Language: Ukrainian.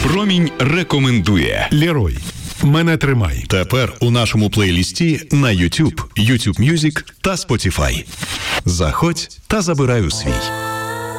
Промінь рекомендує. Лерой. Мене тримай. Тепер у нашому плейлісті на YouTube, YouTube Music та Spotify. Заходь та забирай у свій.